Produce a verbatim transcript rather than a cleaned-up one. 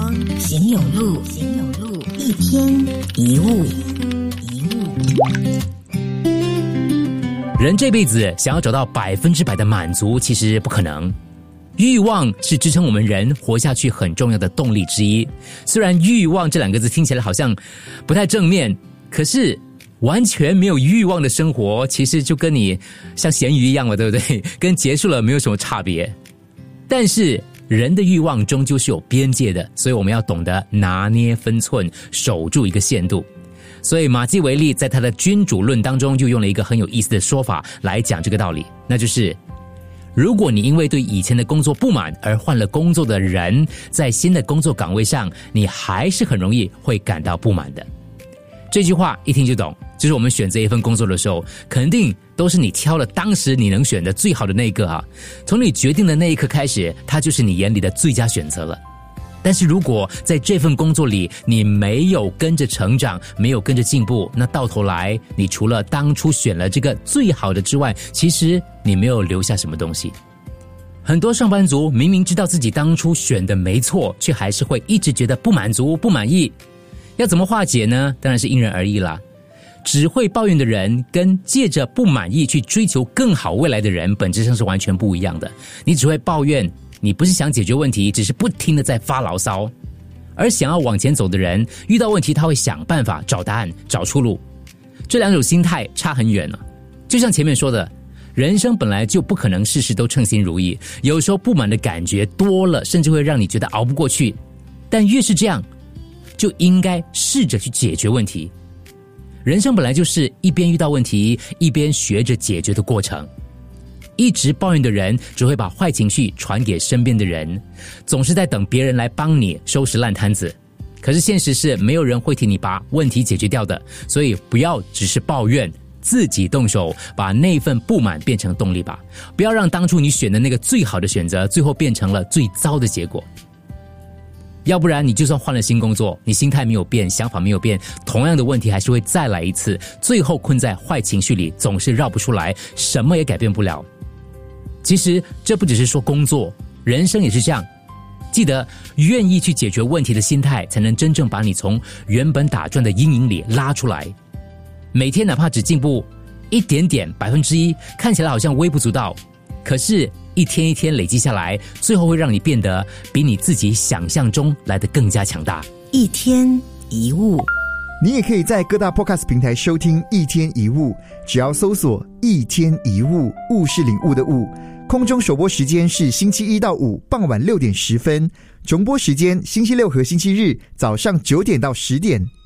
光，行有路，行有路，一天一物，一物。 人这辈子想要找到百分之百的满足，其实不可能。欲望是支撑我们人活下去很重要的动力之一。虽然欲望这两个字听起来好像不太正面，可是完全没有欲望的生活，其实就跟你像咸鱼一样了，对不对？跟结束了没有什么差别。但是人的欲望终究是有边界的，所以我们要懂得拿捏分寸，守住一个限度。所以马基维利在他的君主论当中就用了一个很有意思的说法来讲这个道理，那就是如果你因为对以前的工作不满而换了工作的人，在新的工作岗位上，你还是很容易会感到不满的。这句话一听就懂，就是我们选择一份工作的时候，肯定都是你挑了当时你能选的最好的那一个啊。从你决定的那一刻开始，它就是你眼里的最佳选择了。但是如果在这份工作里你没有跟着成长，没有跟着进步，那到头来你除了当初选了这个最好的之外，其实你没有留下什么东西。很多上班族明明知道自己当初选的没错，却还是会一直觉得不满足、不满意。要怎么化解呢？当然是因人而异啦。只会抱怨的人跟借着不满意去追求更好未来的人本质上是完全不一样的。你只会抱怨，你不是想解决问题，只是不停的在发牢骚。而想要往前走的人，遇到问题他会想办法找答案，找出路。这两种心态差很远了。就像前面说的，人生本来就不可能事事都称心如意，有时候不满的感觉多了，甚至会让你觉得熬不过去。但越是这样，就应该试着去解决问题。人生本来就是一边遇到问题，一边学着解决的过程。一直抱怨的人只会把坏情绪传给身边的人，总是在等别人来帮你收拾烂摊子。可是现实是没有人会替你把问题解决掉的，所以不要只是抱怨，自己动手把那份不满变成动力吧。不要让当初你选的那个最好的选择，最后变成了最糟的结果。要不然你就算换了新工作，你心态没有变，想法没有变，同样的问题还是会再来一次，最后困在坏情绪里，总是绕不出来，什么也改变不了。其实这不只是说工作，人生也是这样。记得愿意去解决问题的心态，才能真正把你从原本打转的阴影里拉出来。每天哪怕只进步一点点，百分之一，看起来好像微不足道，可是一天一天累积下来，最后会让你变得比你自己想象中来得更加强大。 一天一物， 你也可以在各大 podcast 平台收听一天一物，只要搜索一天一物，物是领悟的物。空中首播时间是星期一到五傍晚六点十分，重播时间星期六和星期日早上九点到十点。